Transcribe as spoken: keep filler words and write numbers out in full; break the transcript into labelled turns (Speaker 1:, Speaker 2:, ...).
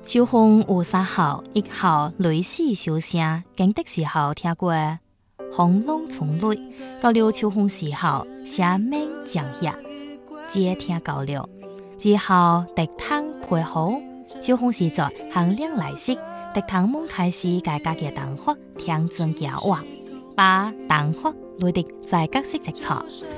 Speaker 1: 秋風有三號，一號雷死小聲，經的時候聽過轟隆衝雷，到了秋風時候，聲鳴降下，接聽到了。之後敵湯配好，秋風時在行兩來時，敵湯夢開始改革嘅蛋殼，聽真假話，把蛋殼內的在角色直錯。